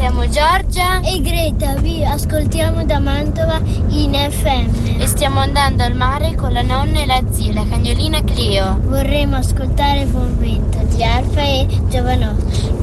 siamo Giorgia e Greta, vi ascoltiamo da Mantova in FM. e stiamo andando al mare con la nonna e la zia, la cagnolina Cleo. Vorremmo ascoltare Buon Vento di Arpa e Giovanotti.